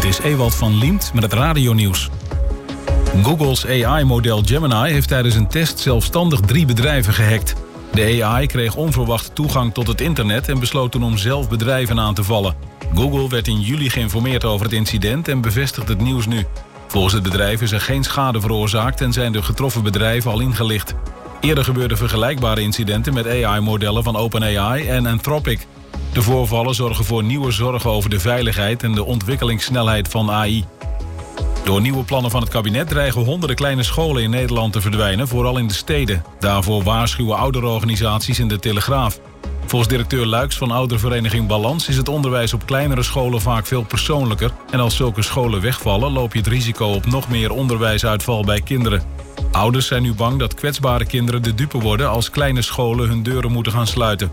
is Ewald van Liemt met het radionieuws. Google's AI-model Gemini heeft tijdens een test zelfstandig 3 bedrijven gehackt. De AI kreeg onverwacht toegang tot het internet en besloot toen om zelf bedrijven aan te vallen. Google werd in juli geïnformeerd over het incident en bevestigt het nieuws nu. Volgens het bedrijf is er geen schade veroorzaakt en zijn de getroffen bedrijven al ingelicht. Eerder gebeurden vergelijkbare incidenten met AI-modellen van OpenAI en Anthropic. De voorvallen zorgen voor nieuwe zorgen over de veiligheid en de ontwikkelingssnelheid van AI. Door nieuwe plannen van het kabinet dreigen honderden kleine scholen in Nederland te verdwijnen, vooral in de steden. Daarvoor waarschuwen ouderorganisaties in de Telegraaf. Volgens directeur Luijks van oudervereniging Balans is het onderwijs op kleinere scholen vaak veel persoonlijker. En als zulke scholen wegvallen, loop je het risico op nog meer onderwijsuitval bij kinderen. Ouders zijn nu bang dat kwetsbare kinderen de dupe worden als kleine scholen hun deuren moeten gaan sluiten.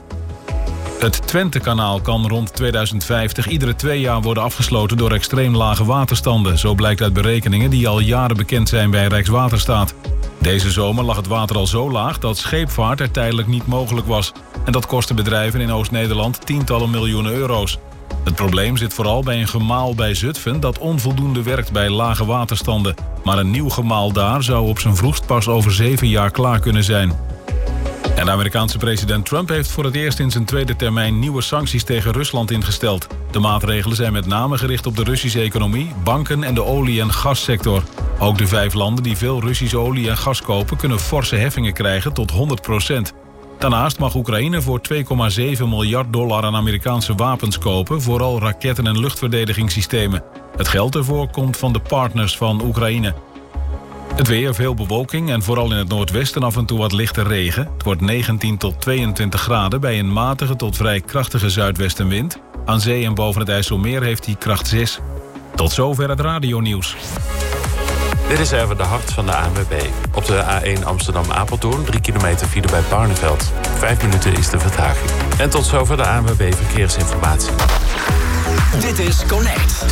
Het Twentekanaal kan rond 2050 iedere 2 jaar worden afgesloten door extreem lage waterstanden. Zo blijkt uit berekeningen die al jaren bekend zijn bij Rijkswaterstaat. Deze zomer lag het water al zo laag dat scheepvaart er tijdelijk niet mogelijk was. En dat kostte bedrijven in Oost-Nederland tientallen miljoenen euro's. Het probleem zit vooral bij een gemaal bij Zutphen dat onvoldoende werkt bij lage waterstanden. Maar een nieuw gemaal daar zou op zijn vroegst pas over 7 jaar klaar kunnen zijn. En de Amerikaanse president Trump heeft voor het eerst in zijn tweede termijn nieuwe sancties tegen Rusland ingesteld. De maatregelen zijn met name gericht op de Russische economie, banken en de olie- en gassector. Ook de 5 landen die veel Russische olie en gas kopen kunnen forse heffingen krijgen tot 100%. Daarnaast mag Oekraïne voor $2,7 miljard aan Amerikaanse wapens kopen, vooral raketten en luchtverdedigingssystemen. Het geld ervoor komt van de partners van Oekraïne. Het weer, veel bewolking en vooral in het noordwesten af en toe wat lichte regen. Het wordt 19 tot 22 graden bij een matige tot vrij krachtige zuidwestenwind. Aan zee en boven het IJsselmeer heeft hij kracht 6. Tot zover het radionieuws. Dit is even de hart van de ANWB. Op de A1 Amsterdam-Apeldoorn 3 kilometer file bij Barneveld. 5 minuten is de vertraging. En tot zover de ANWB Verkeersinformatie. Dit is Connect.